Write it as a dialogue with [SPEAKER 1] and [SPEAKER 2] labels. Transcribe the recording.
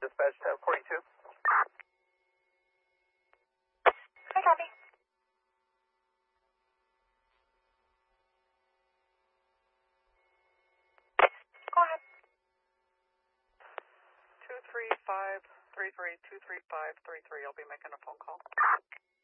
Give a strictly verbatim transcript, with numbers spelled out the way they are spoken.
[SPEAKER 1] dispatch ten forty-two.
[SPEAKER 2] Hi, copy. Go ahead.
[SPEAKER 3] two three five three three, two three five three three. I'll be making a phone call.